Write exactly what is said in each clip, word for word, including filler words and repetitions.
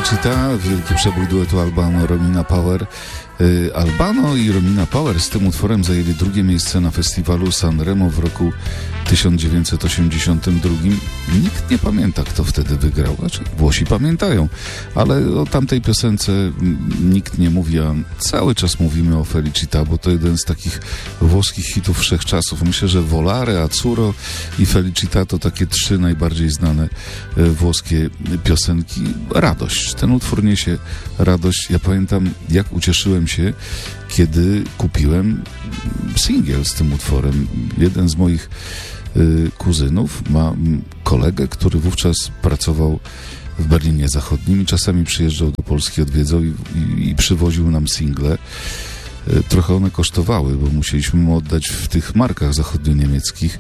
Felicita, wielki przebój duetu Albano, Romina Power. Albano i Romina Power z tym utworem zajęli drugie miejsce na festiwalu Sanremo w roku tysiąc dziewięćset osiemdziesiątym drugim. Nikt nie pamięta, kto wtedy wygrał. Znaczy, Włosi pamiętają, ale o tamtej piosence nikt nie mówi, a cały czas mówimy o Felicita, bo to jeden z takich włoskich hitów wszechczasów. Myślę, że Volare, Azzurro i Felicita to takie trzy najbardziej znane włoskie piosenki. Radość. Ten utwór niesie radość. Ja pamiętam, jak ucieszyłem się, kiedy kupiłem singiel z tym utworem. Jeden z moich y, kuzynów ma kolegę, który wówczas pracował w Berlinie Zachodnim i czasami przyjeżdżał do Polski, odwiedzał i, i, i przywoził nam single. Y, trochę one kosztowały, bo musieliśmy mu oddać w tych markach zachodnio-niemieckich.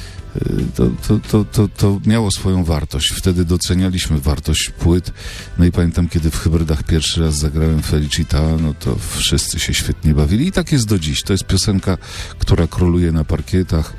To, to, to, to, to miało swoją wartość. Wtedy docenialiśmy wartość płyt. No i pamiętam, kiedy w Hybrydach pierwszy raz zagrałem Felicita, no to wszyscy się świetnie bawili. I tak jest do dziś. To jest piosenka, która króluje na parkietach.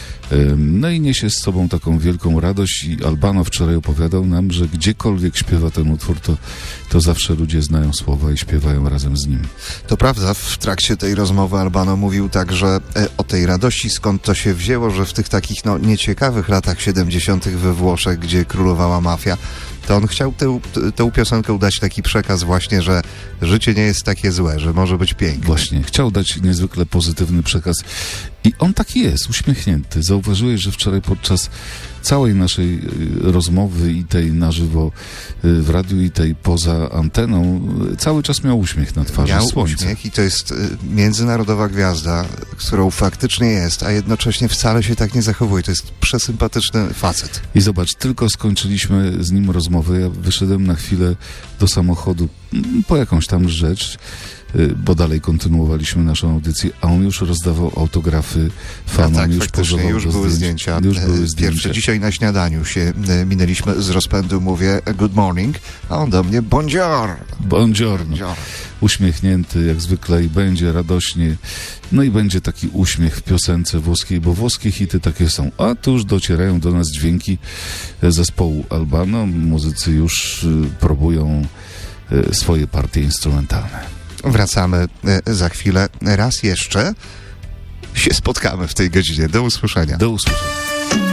No i niesie z sobą taką wielką radość i Albano wczoraj opowiadał nam, że gdziekolwiek śpiewa ten utwór, to, to zawsze ludzie znają słowa i śpiewają razem z nim. To prawda, w trakcie tej rozmowy Albano mówił także o tej radości, skąd to się wzięło, że w tych takich no, nieciekawych latach siedemdziesiątych we Włoszech, gdzie królowała mafia, to on chciał tę, tę piosenkę dać taki przekaz właśnie, że życie nie jest takie złe, że może być piękne. Właśnie, chciał dać niezwykle pozytywny przekaz i on taki jest, uśmiechnięty. Zauważyłeś, że wczoraj podczas całej naszej rozmowy i tej na żywo w radiu i tej poza anteną cały czas miał uśmiech na twarzy. Miał Słońce. uśmiech i to jest międzynarodowa gwiazda, którą faktycznie jest, a jednocześnie wcale się tak nie zachowuje. To jest przesympatyczny facet. I zobacz, tylko skończyliśmy z nim rozmowę, ja wyszedłem na chwilę do samochodu po jakąś tam rzecz, bo dalej kontynuowaliśmy naszą audycję, a on już rozdawał autografy fanom, tak, już pozował już do były zdjęcia. zdjęcia. Już były zdjęcia. Pierwsze dzisiaj na śniadaniu się minęliśmy z rozpędu, mówię good morning, a on do mnie buongiorno. Buongiorno. Buongiorno. Uśmiechnięty jak zwykle i będzie radośnie. No i będzie taki uśmiech w piosence włoskiej, bo włoskie hity takie są. A tu już docierają do nas dźwięki zespołu Albano. Muzycy już y, próbują y, swoje partie instrumentalne. Wracamy za chwilę. Raz jeszcze się spotkamy w tej godzinie. Do usłyszenia. Do usłyszenia.